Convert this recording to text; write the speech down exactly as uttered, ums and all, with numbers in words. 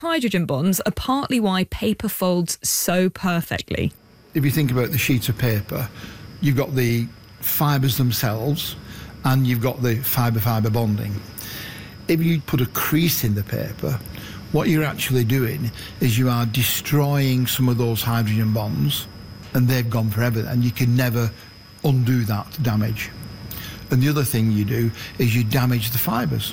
Hydrogen bonds are partly why paper folds so perfectly. If you think about the sheet of paper, you've got the fibres themselves and you've got the fibre-fibre bonding. If you put a crease in the paper, what you're actually doing is you are destroying some of those hydrogen bonds, and they've gone forever, and you can never undo that damage. And the other thing you do is you damage the fibres.